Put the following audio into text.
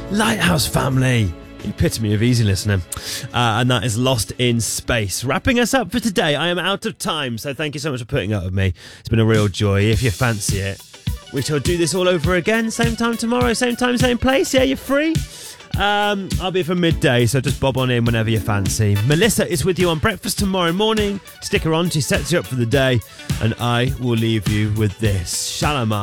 Lighthouse Family. Epitome of easy listening. And that is Lost in Space. Wrapping us up for today. I am out of time, so thank you so much for putting up with me. It's been a real joy. If you fancy it, we shall do this all over again. Same time tomorrow, same time, same place. Yeah, you're free. I'll be for midday, so just bob on in whenever you fancy. Melissa is with you on breakfast tomorrow morning. Stick her on, she sets you up for the day. And I will leave you with this. Shalom.